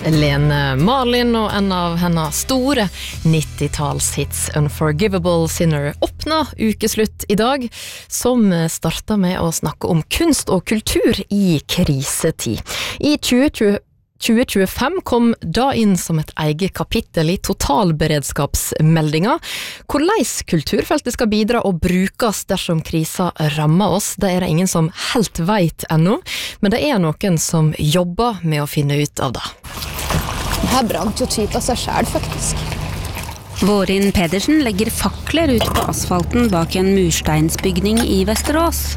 Lene Marlin og en av hennes store 90-talshits Unforgivable Sinner åpner ukeslutt i dag, som starter med å snakke om kunst og kultur i krisetid. I 2025 kom da inn som et eget kapittel i totalberedskapsmeldinga. Hvordan kulturfeltet skal bidra og brukes dersom krisa rammer oss, det er det ingen som helt vet ennå, men det er noen som jobber med å finne ut av det. Det her brant jo typ av seg selv, faktisk. Vårin Pedersen legger fakler ut på asfalten bak en mursteinsbygning i Vesterås.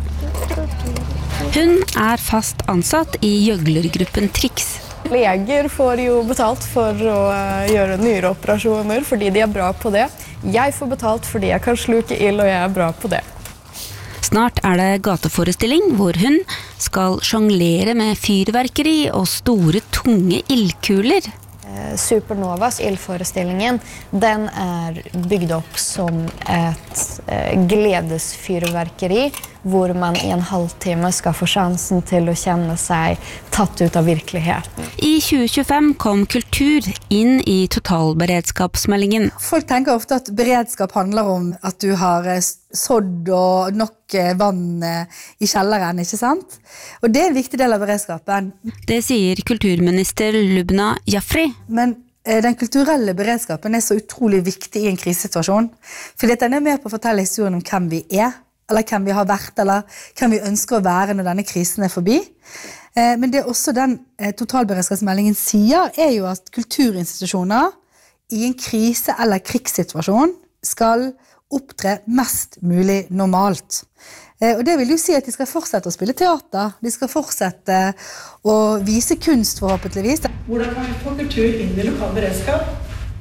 Hun er fast ansatt i gjøglergruppen Trix. Leger får jo betalt for å gjøre nyreoperasjoner fordi de er bra på det. Jeg får betalt fordi jeg kan sluke ild og jeg er bra på det. Snart er det gateforestilling hvor hun skal jonglere med fyrverkeri og store, tunge ildkuler. Supernovas ildforestillingen, den er bygd opp som et gledesfyrverkeri, hvor man i en halvtime skal få sjansen til å kjenne seg tatt ut av virkeligheten. I 2025 kom kultur inn i totalberedskapsmeldingen. Folk tenker ofte at beredskap handler om at du har sådd og nok vann i kjelleren, ikke sant? Og det er en viktig del av beredskapen. Det sier kulturminister Lubna Jafri. Men den kulturelle beredskapen er så utrolig viktig i en krisesituasjon, fordi den er med på å fortelle historien om hvem vi er, eller hvem vi har vært, eller hvem vi ønsker å være når denne krisen er forbi. Men det også den totalberedskapsmeldingen sier, er jo at kulturinstitusjoner i en krise- eller krigssituasjon skal opptre mest mulig normalt. Og det vil jo si at de skal fortsette å spille teater, de skal fortsette å vise kunst forhåpentligvis. Hvordan kan vi få kultur inn i lokal beredskap?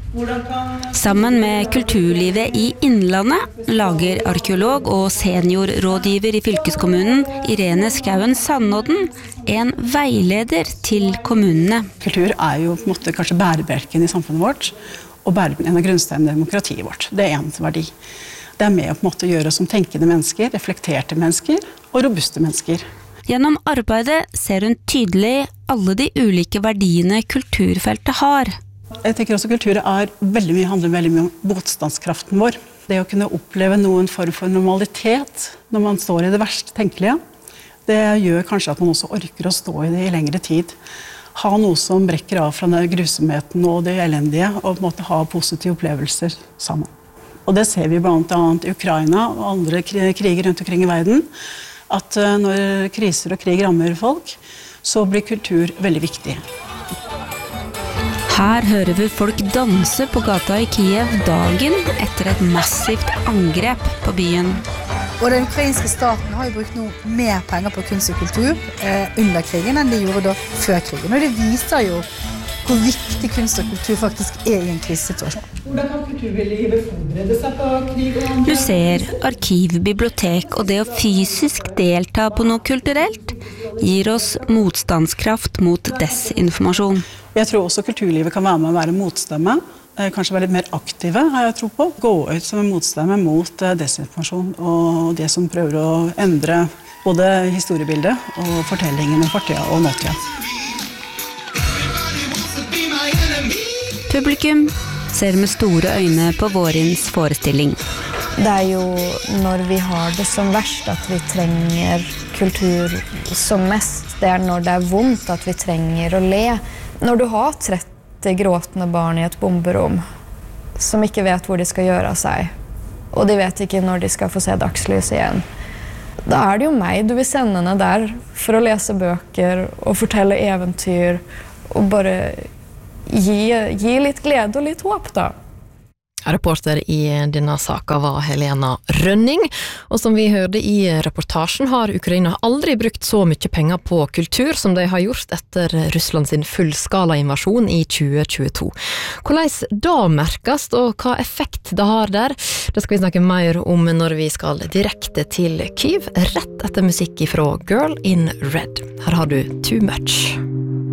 Sammen med kulturlivet i Innlandet lager arkeolog og seniorrådgiver i fylkeskommunen Irene Skauen Sandodden en veileder til kommunene. Kultur er jo på en måte kanskje bærebjelken i samfunnet vårt, og en av grunnsteinene i demokratiet vårt. Det er en verdi. Det er med å på en måte gjøre som tenkende mennesker, reflekterte mennesker og robuste mennesker. Gjennom arbeidet ser hun tydelig alle de ulike verdiene kulturfeltet har. Jeg tenker også kultur handler veldig mye om motstandskraften vår. Det å kunne oppleve noen form for normalitet når man står i det verste tenkelige, det gjør kanskje at man også orker å stå i det i lengre tid. Ha noe som brekker av fra den grusomheten og det elendige, og på en måte ha positive opplevelser sammen. Og det ser vi blant annet i Ukraina og andre kriger rundt omkring i verden, at når kriser og krig rammer folk, så blir kultur veldig viktig. Her hører vi folk danse på gata i Kiev dagen etter et massivt angrep på byen. Og den ukrainske staten har jo brukt noe mer penger på kunst og kultur under krigen enn de gjorde da før krigen. Og det viser jo hvor viktig kunst og kultur faktisk er i en krisesituasjon. Hvordan kan kulturlivet forberede seg på krig og angrep? Museer, arkiv, bibliotek og det å fysisk delta på noe kulturelt gir oss motstandskraft mot desinformasjon. Jeg tror også kulturlivet kan være med å være motstemme, kanskje være litt mer aktive, har jeg tro på. Gå ut som en motstemme mot desinformasjon og det som prøver å endre både historiebildet og fortellingen om fortida og nåtida. Publikum ser med store øyne på Vårins forestilling. Det er jo når vi har det som verst at vi trenger kultur som mest. Det er når det er vondt at vi trenger å le. Når du har 30 gråtende barn i et bomberom som ikke vet hvor de skal gjøre av seg, og de vet ikke når de skal få se dagslys igjen, da er det jo meg du vil sende ned der for å lese bøker og fortelle eventyr og bare gi litt glede og litt håp da. Reporter i denne saka var Helena Rønning, og som vi hørte i reportasjen har Ukraina aldri brukt så mye penger på kultur som de har gjort etter Russland sin fullskala invasjon i 2022. Hvordan da merkes og hva effekt det har der, det skal vi snakke mer om når vi skal direkte til Kyiv, rett etter musikk fra Girl in Red. Her har du Too Much.